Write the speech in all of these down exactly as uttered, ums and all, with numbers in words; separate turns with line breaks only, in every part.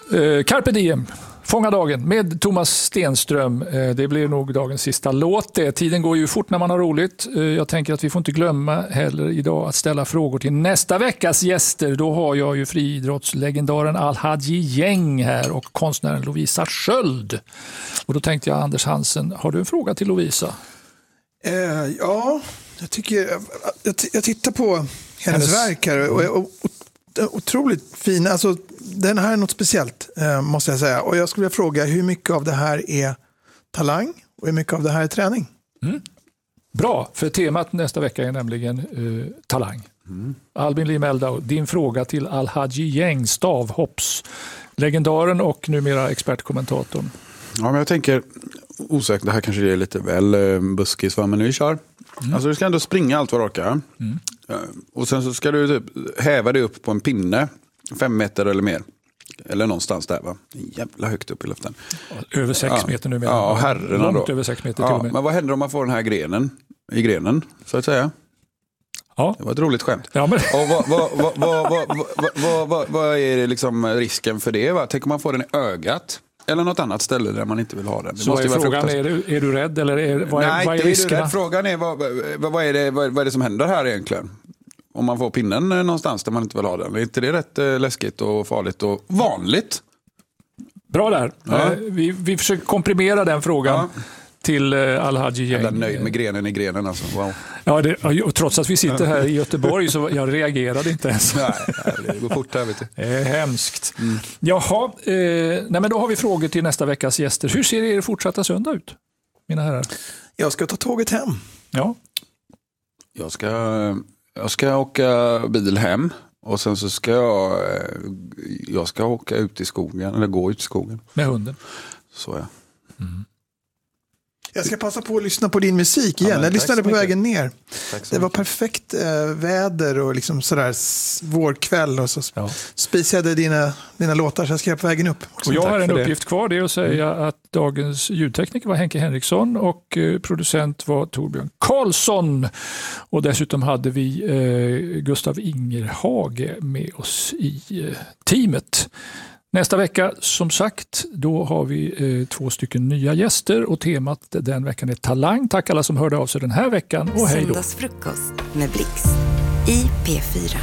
Eh, Carpe Diem, Fånga dagen med Thomas Stenström. Eh, det blir nog dagens sista låt. Det. Tiden går ju fort när man har roligt. Eh, jag tänker att vi får inte glömma heller idag att ställa frågor till nästa veckas gäster. Då har jag ju friidrottslegendaren Al-Hadji Gäng här och konstnären Lovisa Sköld. Och då tänkte jag, Anders Hansen, har du en fråga till Lovisa?
Eh, ja, jag tycker jag, jag tittar på hennes, hennes... verk här och, och, och, och otroligt fin. Alltså, den här är något speciellt, eh, måste jag säga. Och jag skulle vilja fråga hur mycket av det här är talang och hur mycket av det här är träning?
Mm. Bra, för temat nästa vecka är nämligen uh, talang. Mm. Albin Limeldau, din fråga till Al-Hadji Gäng, stavhopps, legendaren och numera expertkommentatorn.
Ja, men jag tänker, osäkert, det här kanske är lite väl eh, buskis, va? Men nu kör. Mm. Alltså du ska ändå springa allt vad du orkar. Mm. Och sen så ska du typ häva dig upp på en pinne, fem meter eller mer. Eller någonstans där, va? Jävla högt upp i luften.
Över sex
ja.
meter nu.
Ja, herrarna
långt
då.
Över sex meter
ja,
till och med.
Men vad händer om man får den här grenen i grenen, så att säga?
Ja.
Det var ett roligt skämt.
Ja, men...
Och vad, vad, vad, vad, vad, vad, vad, vad, vad är liksom risken för det? Va? Tänk om man får den i ögat? Eller något annat ställe där man inte vill ha den. Det
så
måste
är
vara
frågan, är du, är du rädd eller är, vad,
Nej,
vad är
det
riskerna?
Är du frågan är vad, vad, vad, är det, vad, vad är det som händer här egentligen? Om man får pinnen någonstans där man inte vill ha den. Är inte det rätt eh, läskigt och farligt och vanligt?
Bra där.
Ja.
Eh, vi, vi försöker komprimera den frågan ja. till eh, Al-Hadji Gäng.
Jag är nöjd med grenen i grenen. Alltså. Wow.
Ja, det, och trots att vi sitter här i Göteborg så jag reagerade inte ens.
Nej, det går fort här, vet du.
Det är hemskt. Mm. Jaha, eh, nej, men då har vi frågor till nästa veckas gäster. Hur ser er fortsatta söndag ut, mina herrar?
Jag ska ta tåget hem.
Ja.
Jag ska, jag ska åka bil hem. Och sen så ska jag, jag ska åka ut i skogen, eller gå ut i skogen.
Med hunden?
Så ja. Mm.
Jag ska passa på att lyssna på din musik igen. Ja, jag lyssnade på vägen ner. Det var perfekt äh, väder och liksom sådär vårkväll och så ja. spisade dina, dina låtar så jag skrev på vägen upp.
Och jag har en uppgift det. kvar, det är att säga mm. att dagens ljudtekniker var Henke Henriksson och eh, producent var Torbjörn Karlsson. Och dessutom hade vi eh, Gustav Ingerhage med oss i eh, teamet. Nästa vecka, som sagt, då har vi eh, två stycken nya gäster och temat den veckan är talang. Tack alla som hörde av sig den här veckan och hej då.
Söndagsfrukost med Blix i P fyra.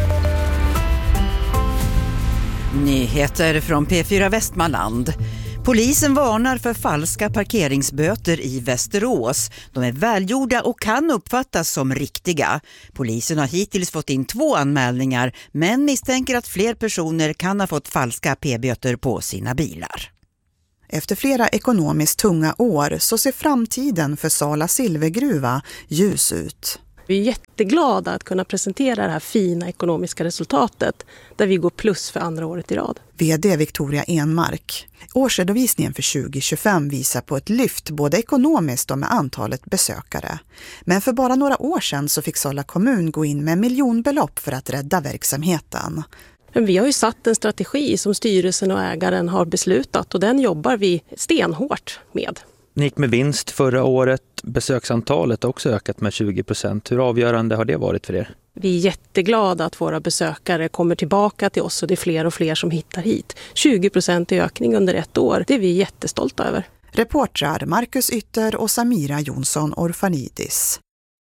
Nyheter från P fyra Västmanland. Polisen varnar för falska parkeringsböter i Västerås. De är välgjorda och kan uppfattas som riktiga. Polisen har hittills fått in två anmälningar men misstänker att fler personer kan ha fått falska p-böter på sina bilar.
Efter flera ekonomiskt tunga år så ser framtiden för Sala silvergruva ljus ut.
Vi är jätteglada att kunna presentera det här fina ekonomiska resultatet där vi går plus för andra året i rad.
V D Victoria Enmark. Årsredovisningen för tjugo tjugofem visar på ett lyft både ekonomiskt och med antalet besökare. Men för bara några år sedan så fick Sala kommun gå in med miljonbelopp för att rädda verksamheten.
Men vi har ju satt en strategi som styrelsen och ägaren har beslutat och den jobbar vi stenhårt med.
Ni gick med vinst förra året. Besöksantalet har också ökat med tjugo procent. Hur avgörande har det varit för er?
Vi är jätteglada att våra besökare kommer tillbaka till oss och det är fler och fler som hittar hit. tjugo procent i ökning under ett år. Det är vi jättestolta över.
Reportrar Marcus Ytter och Samira Jonsson Orfanidis.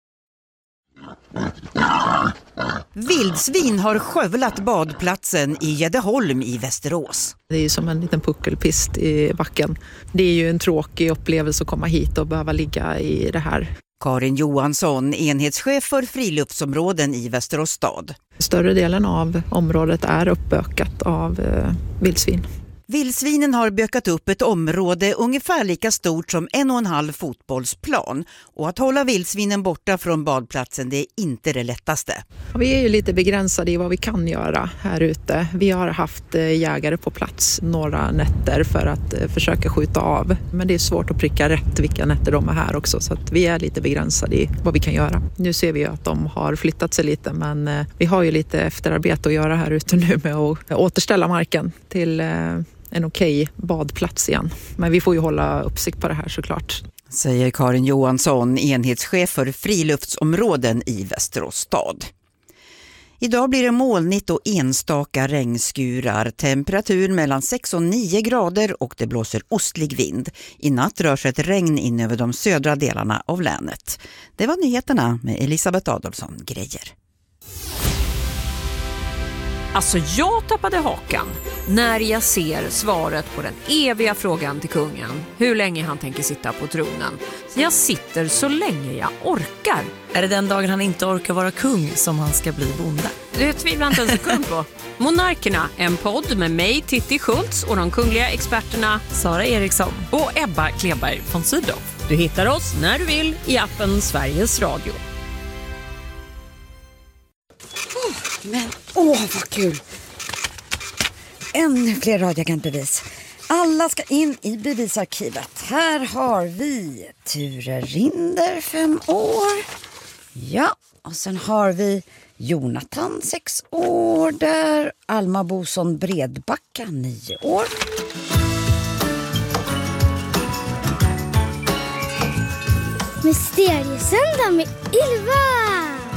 Vildsvin har skövlat badplatsen i Gäddeholm i Västerås.
Det är ju som en liten puckelpist i backen. Det är ju en tråkig upplevelse att komma hit och behöva ligga i det här.
Karin Johansson, enhetschef för friluftsområden i Västerås stad.
Större delen av området är uppbökat av eh, vildsvin.
Vildsvinen har bökat upp ett område ungefär lika stort som en och en halv fotbollsplan. Och att hålla vildsvinen borta från badplatsen, det är inte det lättaste.
Vi är ju lite begränsade i vad vi kan göra här ute. Vi har haft jägare på plats några nätter för att försöka skjuta av. Men det är svårt att pricka rätt vilka nätter de är här också. Så att vi är lite begränsade i vad vi kan göra. Nu ser vi ju att de har flyttat sig lite. Men vi har ju lite efterarbete att göra här ute nu med att återställa marken till en okej badplats igen. Men vi får ju hålla uppsikt på det här såklart.
Säger Karin Johansson, enhetschef för friluftsområden i Västerås stad. Idag blir det molnigt och enstaka regnskurar. Temperatur mellan sex och nio grader och det blåser ostlig vind. I natt rör sig ett regn in över de södra delarna av länet. Det var nyheterna med Elisabeth Adolfsson Grejer.
Alltså jag tappade hakan när jag ser svaret på den eviga frågan till kungen. Hur länge han tänker sitta på tronen. Jag sitter så länge jag orkar.
Är det den dagen han inte orkar vara kung som han ska bli bonde?
Det tvivlar inte en sekund på. Monarkerna, en podd med mig Titti Schultz och de kungliga experterna
Sara Eriksson
och Ebba Kleberg von Sydow. Du hittar oss när du vill i appen Sveriges Radio.
Men åh vad kul! Ännu fler radioagentbevis. Alla ska in i bevisarkivet. Här har vi Ture Rinder, fem år. Ja, och sen har vi Jonathan, sex år där. Alma Boson Bredbacka, nio år.
Mysteriesöndag med Ylva!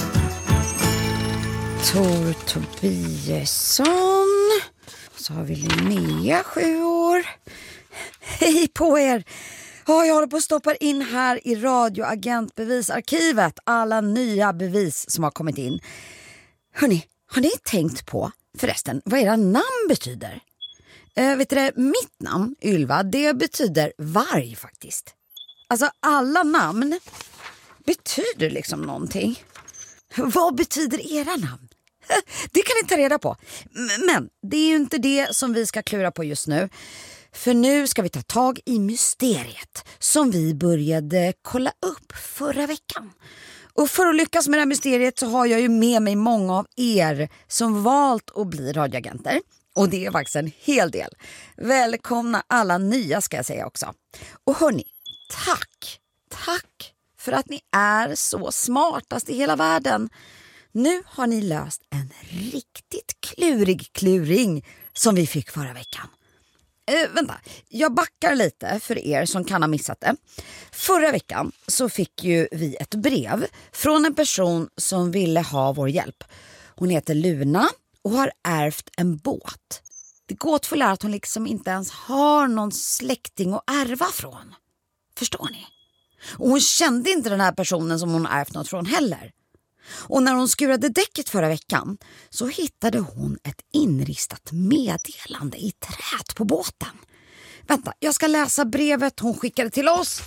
Tor Tobiasson. Så har vi Linnea, sju år. Hej på er! Ja, jag håller på att stoppa in här i radioagentbevisarkivet alla nya bevis som har kommit in. Hörrni, har ni tänkt på förresten vad era namn betyder? Äh, vet du det, mitt namn, Ylva, det betyder varg faktiskt. Alltså alla namn betyder liksom någonting. Vad betyder era namn? Det kan ni ta reda på. Men det är ju inte det som vi ska klura på just nu. För nu ska vi ta tag i mysteriet som vi började kolla upp förra veckan. Och för att lyckas med det här mysteriet så har jag ju med mig många av er som valt att bli radioagenter. Och det är faktiskt en hel del. Välkomna alla nya ska jag säga också. Och hörni, tack, tack för att ni är så smartast i hela världen. Nu har ni löst en riktigt klurig kluring som vi fick förra veckan. Äh, vänta, jag backar lite för er som kan ha missat det. Förra veckan så fick ju vi ett brev från en person som ville ha vår hjälp. Hon heter Luna och har ärvt en båt. Det gåtfulla är att hon liksom inte ens har någon släkting att ärva från. Förstår ni? Och hon kände inte den här personen som hon ärvt något från heller. Och när hon skurade däcket förra veckan så hittade hon ett inristat meddelande i träet på båten. Vänta, jag ska läsa brevet hon skickade till oss.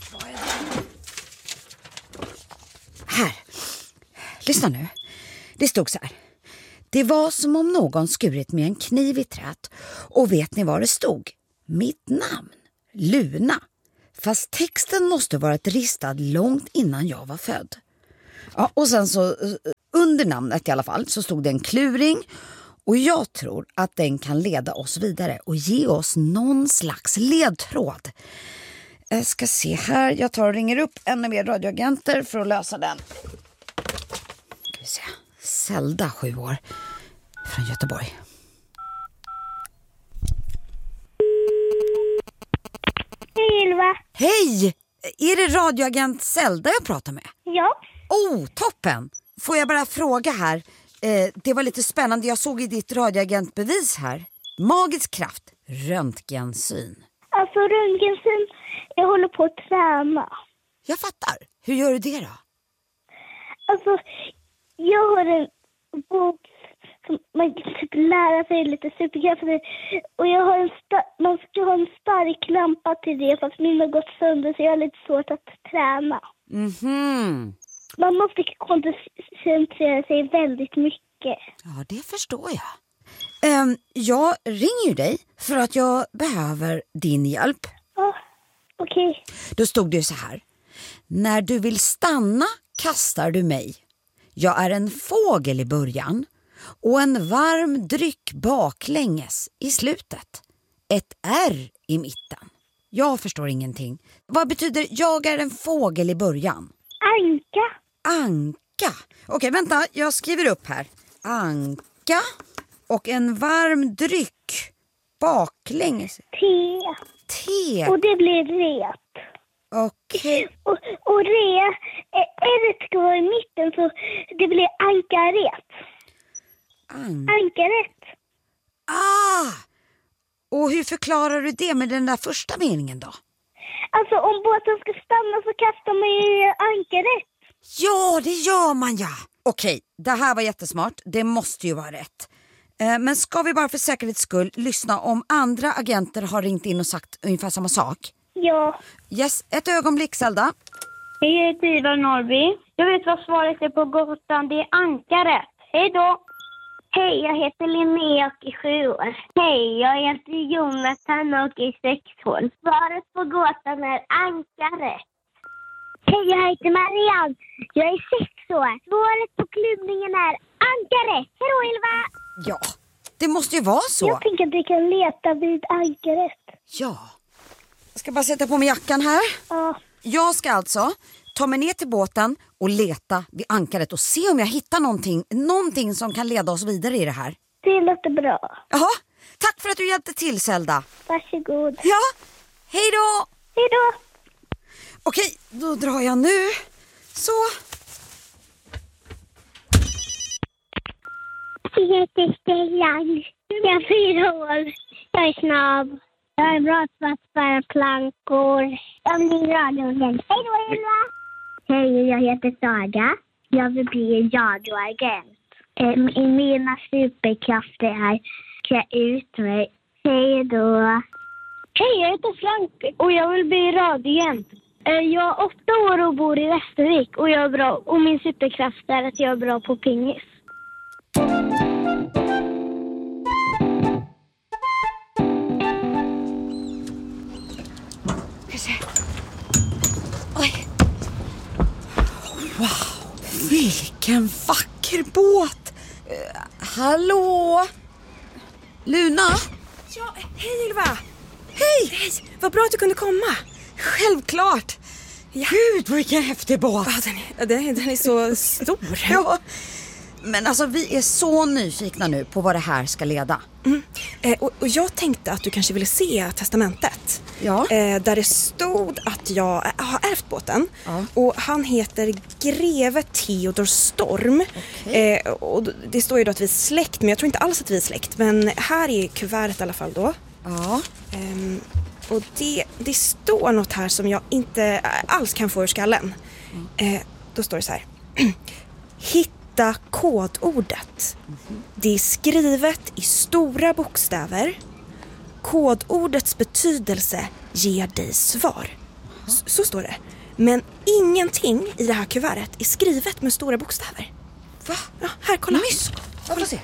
Här. Lyssna nu. Det stod så här. Det var som om någon skurit med en kniv i träet. Och vet ni vad det stod? Mitt namn. Luna. Fast texten måste varit ristad långt innan jag var född. Ja, och sen så under namnet i alla fall så stod det en kluring. Och jag tror att den kan leda oss vidare och ge oss någon slags ledtråd. Jag ska se här. Jag tar och ringer upp ännu mer radioagenter för att lösa den. Ska vi se. Zelda, sju år. Från Göteborg.
Hej Ylva.
Hej! Är det radioagent Zelda jag pratar med?
Ja.
Oh, toppen! Får jag bara fråga här. Eh, det var lite spännande. Jag såg i ditt radioagentbevis här. Magisk kraft. Röntgensyn.
Alltså röntgensyn. Jag håller på att träna.
Jag fattar. Hur gör du det då?
Alltså, jag har en bok som man kan typ lära sig lite superkrafter. Och jag har en sta- man ska ha en stark lampa till det fast min har gått sönder så jag har lite svårt att träna.
Mhm.
Man måste koncentrera sig väldigt mycket.
Ja, det förstår jag. Um, jag ringer ju dig för att jag behöver din hjälp.
Ja, okej. Okay.
Då stod det så här. När du vill stanna kastar du mig. Jag är en fågel i början och en varm dryck baklänges i slutet. Ett R i mitten. Jag förstår ingenting. Vad betyder jag är en fågel i början?
Anka.
Anka. Okej, vänta. Jag skriver upp här. Anka och en varm dryck baklänges.
Te.
Te.
Och det blir ret.
Okej.
Okay. Och, och re, ärret ska vara i mitten så det blir ankaret.
An-
Ankaret.
Ah! Och hur förklarar du det med den där första meningen då?
Alltså om båten ska stanna så kastar man ju ankaret.
Ja, det gör man ja. Okej, det här var jättesmart. Det måste ju vara rätt. Eh, men ska vi bara för säkerhets skull lyssna om andra agenter har ringt in och sagt ungefär samma sak?
Ja.
Yes, ett ögonblick Zelda.
Hej, jag heter Ivar Norrby. Jag vet vad svaret är på Gotland. Det är ankaret. Hej då. Hej, jag heter Linnea och är sju år. Hej, jag heter Jonathan och är sex år. Svaret på gåtan är ankaret. Hej, jag heter Marianne. Jag är sex år. Svaret på klubbningen är ankaret. Hej då, Ylva!
Ja, det måste ju vara så.
Jag tänker att vi kan leta vid ankaret.
Ja. Jag ska bara sätta på mig jackan här.
Ja.
Jag ska alltså ta mig ner till båten och leta vid ankaret och se om jag hittar någonting, någonting som kan leda oss vidare i det här.
Det låter bra.
Jaha, tack för att du hjälpte till Zelda.
Varsågod.
Ja, hej då!
Hej då!
Okej, då drar jag nu. Så.
Jag heter Stellan. Jag är fyra år. Jag är snabb. Jag är bra på att spara plankor. Jag blir radioagent. Hej då, Ylva! Hej, jag heter Saga. Jag vill bli en radioagent. Eh, mina superkrafter är att klä ut mig. Hej då! Hej, jag heter Frank och jag vill bli radioagent. Eh, jag är åtta år och bor i Västervik och jag är bra. Och min superkraft är att jag är bra på pingis.
Oj. Wow, vilken vacker båt. Uh, hallå? Luna?
Ja, hej Ylva.
Hej.
Hej, vad bra att du kunde komma.
Självklart. Ja. Gud, vilken häftig båt.
Ja, den, är, den, är, den är så stor.
Ja. Men alltså vi är så nyfikna nu på vad det här ska leda.
Mm. Eh, och, och jag tänkte att du kanske ville se testamentet.
Ja.
Eh, där det stod att jag äh, har ärvt båten.
Ja.
Och han heter Greve Theodor Storm.
Okay.
Eh, och det står ju då att vi är släkt, men jag tror inte alls att vi är släkt. Men här är kuvertet i alla fall då.
Ja.
Eh, och det, det står något här som jag inte alls kan få ur skallen. Mm. Eh, då står det så här. Hitta kodordet. Mm-hmm. Det är skrivet i stora bokstäver. Kodordets betydelse ger dig svar. Så, så står det. Men ingenting i det här kuvertet är skrivet med stora bokstäver.
Va?
Ja, här, kolla.
Mysko. Jag vill se.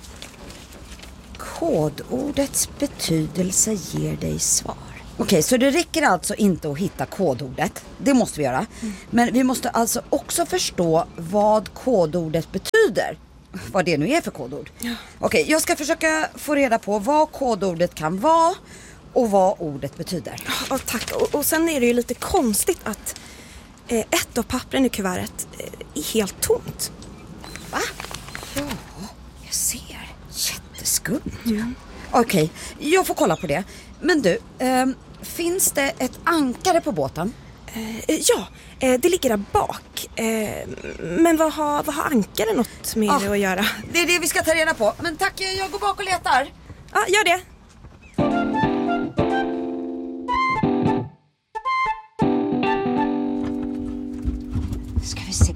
Kodordets betydelse ger dig svar. Okej, okay, så det räcker alltså inte att hitta kodordet. Det måste vi göra. Mm. Men vi måste alltså också förstå vad kodordet betyder. Vad det nu är för kodord. Ja. Okej, okay, jag ska försöka få reda på vad kodordet kan vara och vad ordet betyder.
Ja, tack. Och, och sen är det ju lite konstigt att eh, ett av pappren i kuvertet eh, är helt tomt.
Va? Ja, jag ser. Jätteskumt. Mm. Okej, okay, jag får kolla på det. Men du, eh, finns det ett ankare på båten?
Eh, ja, eh, det ligger där bak. Eh, men vad har, vad har ankare något med ah, det att göra?
Det är det vi ska ta reda på. Men tack, jag går bak och letar.
Ja, ah, gör det.
Ska vi se.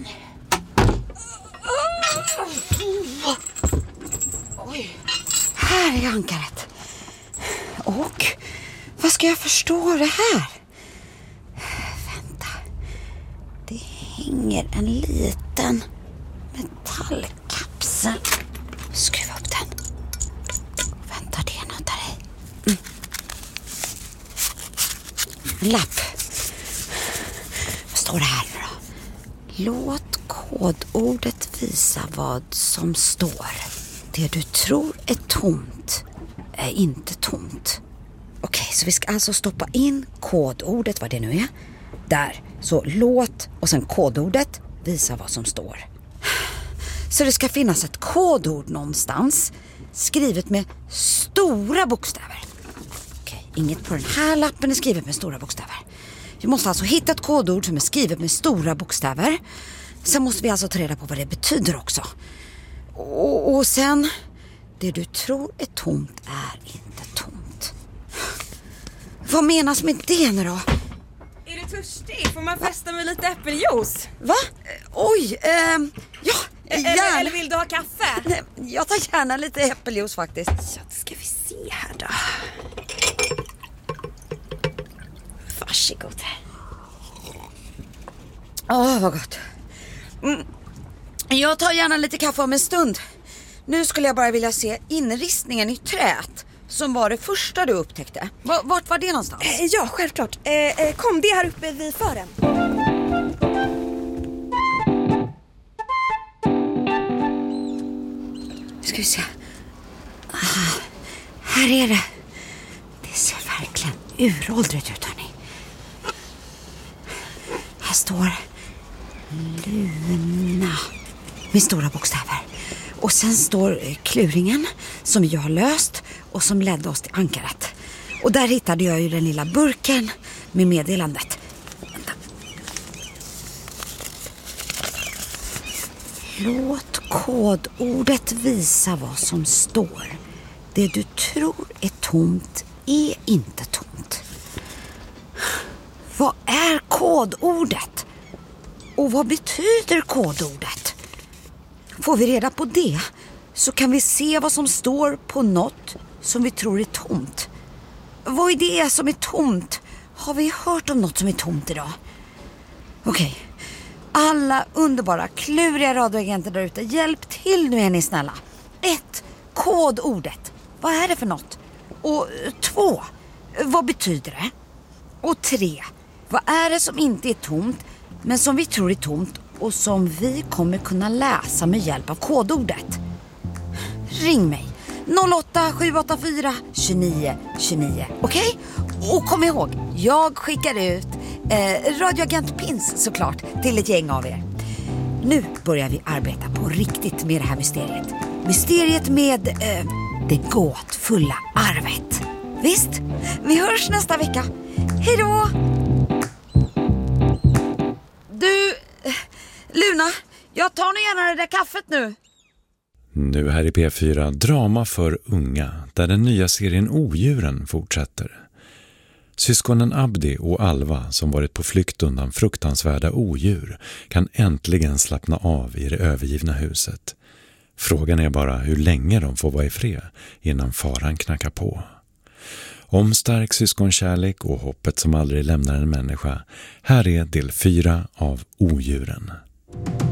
Oj, här är ankaret. Och vad ska jag förstå det här? Vänta. Det hänger en liten metallkapsel. Skruva upp den. Vänta, det är något där i. Mm. En lapp. Vad står det här nu då? Låt kodordet visa vad som står. Det du tror är tomt är inte tomt. Okej, så vi ska alltså stoppa in kodordet, vad det nu är. Där, så låt och sen kodordet visa vad som står. Så det ska finnas ett kodord någonstans skrivet med stora bokstäver. Okej, inget på den här lappen är skrivet med stora bokstäver. Vi måste alltså hitta ett kodord som är skrivet med stora bokstäver. Sen måste vi alltså ta reda på vad det betyder också. Och, och sen, det du tror är tomt är inte tomt. Vad menas med det nu då?
Är du törstig? Får man festa med lite äppeljuice?
Va? Oj, ehm, ja,
eller,
gärna.
eller vill du ha kaffe?
Jag tar gärna lite äppeljuice faktiskt.
Ja, det ska vi se här då. Varsågod.
Åh, vad gott. Mm. Jag tar gärna lite kaffe om en stund. Nu skulle jag bara vilja se inristningen i träet som var det första du upptäckte. V- vart var det någonstans?
Eh, ja, självklart. Eh, eh, kom, det här uppe vid fören.
Nu ska vi se. Ah, här är det. Det ser verkligen uråldrigt ut, hörni. Här står Luna med stora bokstäver. Och sen står kluringen som jag har löst och som ledde oss till ankaret. Och där hittade jag ju den lilla burken med meddelandet. Vänta. Låt kodordet visa vad som står. Det du tror är tomt är inte tomt. Vad är kodordet? Och vad betyder kodordet? Får vi reda på det så kan vi se vad som står på något som vi tror är tomt. Vad är det som är tomt? Har vi hört om något som är tomt idag? Okej. Alla underbara, kluriga radioagenter där ute, hjälp till nu, är ni snälla. Ett, kodordet. Vad är det för något? Och två, vad betyder det? Och tre, vad är det som inte är tomt men som vi tror är tomt och som vi kommer kunna läsa med hjälp av kodordet? Ring mig. noll åtta sju åtta fyra tjugonio tjugonio. Okej? Okay? Och kom ihåg, jag skickar ut eh, radioagent Pins såklart till ett gäng av er. Nu börjar vi arbeta på riktigt med det här mysteriet. Mysteriet med eh, det gåtfulla arvet. Visst? Vi hörs nästa vecka. Hej då! Du, Luna, jag tar nog gärna det där kaffet nu.
Nu här i P fyra, drama för unga, där den nya serien Odjuren fortsätter. Syskonen Abdi och Alva, som varit på flykt undan fruktansvärda odjur, kan äntligen slappna av i det övergivna huset. Frågan är bara hur länge de får vara i fred innan faran knackar på. Om stark syskonkärlek och hoppet som aldrig lämnar en människa. Här är del fyra av Odjuren.